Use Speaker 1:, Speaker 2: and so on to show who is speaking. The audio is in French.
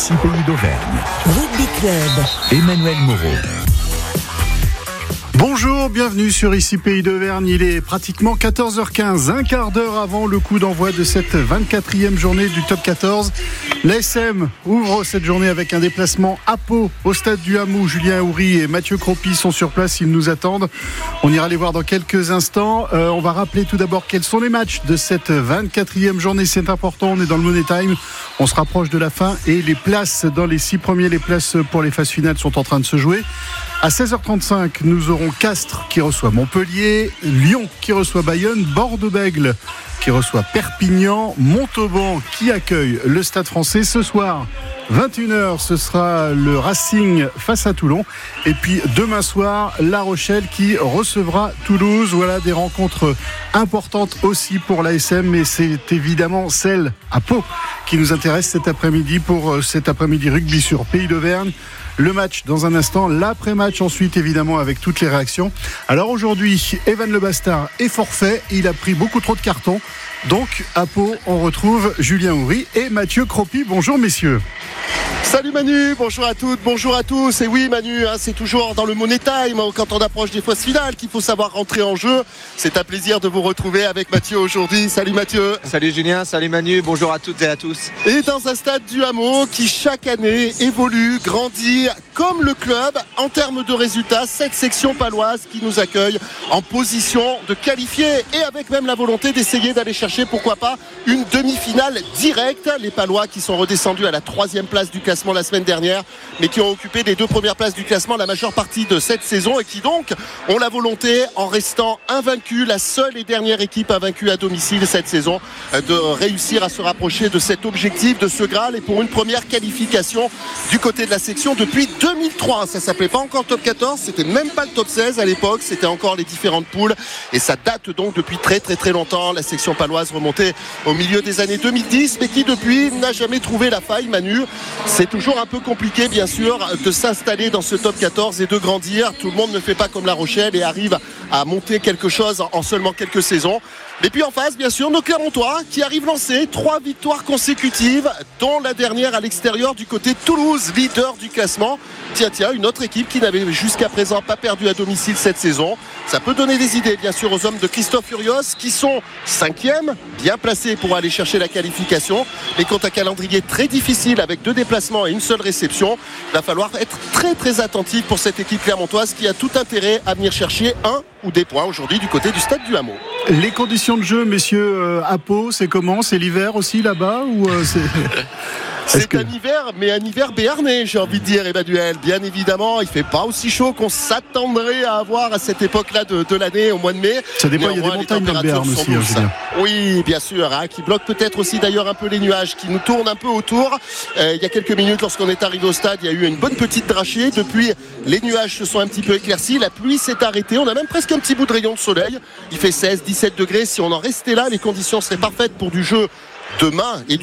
Speaker 1: Ici Pays d'Auvergne.
Speaker 2: Rugby Club.
Speaker 1: Emmanuel Moreau.
Speaker 3: Bonjour, bienvenue sur Ici Pays d'Auvergne. Il est pratiquement 14h15, un quart d'heure avant le coup d'envoi de cette 24e journée du Top 14. L'ASM ouvre cette journée avec un déplacement à Pau, au stade du Hameau. Julien Houry et Mathieu Cropy sont sur place, ils nous attendent. On ira les voir dans quelques instants. On va rappeler tout d'abord quels sont les matchs de cette 24e journée. C'est important, on est dans le Money Time. On se rapproche de la fin et les places dans les 6 premiers, les places pour les phases finales sont en train de se jouer. À 16h35, nous aurons Castres qui reçoit Montpellier, Lyon qui reçoit Bayonne, Bordeaux-Bègles qui reçoit Perpignan, Montauban qui accueille le Stade Français. Ce soir, 21h, ce sera le Racing face à Toulon. Et puis demain soir, La Rochelle qui recevra Toulouse. Voilà des rencontres importantes aussi pour l'ASM, mais c'est évidemment celle à Pau qui nous intéresse cet après-midi pour cet après-midi rugby sur Pays d'Auvergne. Le match dans un instant, l'après-match ensuite évidemment avec toutes les réactions. Alors aujourd'hui, Evan Le Bastard est forfait, il a pris beaucoup trop de cartons. Donc à Pau, on retrouve Julien Houry et Mathieu Cropy. Bonjour messieurs.
Speaker 4: Salut Manu, bonjour à toutes, bonjour à tous. Et oui Manu, c'est toujours dans le Money Time quand on approche des phases finales qu'il faut savoir rentrer en jeu. C'est un plaisir de vous retrouver avec Mathieu aujourd'hui. Salut Mathieu.
Speaker 5: Salut Julien, salut Manu, bonjour à toutes et à tous.
Speaker 4: Et dans un stade du Hameau qui chaque année évolue, grandit comme le club en termes de résultats. Cette section paloise qui nous accueille en position de qualifier et avec même la volonté d'essayer d'aller chercher pourquoi pas une demi-finale directe. Les Palois qui sont redescendus à la 3e place du classement la semaine dernière, mais qui ont occupé les 2 premières places du classement la majeure partie de cette saison et qui donc ont la volonté, en restant invaincus, la seule et dernière équipe invaincue à domicile cette saison, de réussir à se rapprocher de cet objectif, de ce Graal, et pour une première qualification du côté de la section depuis 2003. Ça s'appelait pas encore Top 14, c'était même pas le Top 16 à l'époque, c'était encore les différentes poules et ça date donc depuis très très très longtemps. La section paloise remontée au milieu des années 2010, mais qui depuis n'a jamais trouvé la faille. Manu, c'est toujours un peu compliqué bien sûr de s'installer dans ce Top 14 et de grandir. Tout le monde ne fait pas comme La Rochelle et arrive à monter quelque chose en seulement quelques saisons. Et puis en face, bien sûr, nos Clermontois qui arrivent lancés, 3 victoires consécutives, dont la dernière à l'extérieur du côté de Toulouse, leader du classement. Tiens, une autre équipe qui n'avait jusqu'à présent pas perdu à domicile cette saison. Ça peut donner des idées, bien sûr, aux hommes de Christophe Furios qui sont 5e, bien placés pour aller chercher la qualification. Mais contre un calendrier très difficile avec 2 déplacements et une seule réception, il va falloir être très très attentif pour cette équipe clermontoise qui a tout intérêt à venir chercher un ou des points aujourd'hui du côté du stade du Hameau.
Speaker 3: Les conditions de jeu, messieurs, à Pau, c'est comment ? C'est l'hiver aussi là-bas ou c'est...
Speaker 4: un hiver, mais un hiver béarnais, j'ai envie de dire, Emmanuel. Bien évidemment, il ne fait pas aussi chaud qu'on s'attendrait à avoir à cette époque-là de l'année, au mois de mai.
Speaker 3: Ça dépend, il y a des montagnes dans le Béarn aussi.
Speaker 4: Oui, bien sûr, qui bloquent peut-être aussi d'ailleurs un peu les nuages, qui nous tournent un peu autour. Il y a quelques minutes, lorsqu'on est arrivé au stade, il y a eu une bonne petite drachée. Depuis, les nuages se sont un petit peu éclaircis, la pluie s'est arrêtée. On a même presque un petit bout de rayon de soleil. Il fait 16-17 degrés. Si on en restait là, les conditions seraient parfaites pour du jeu demain et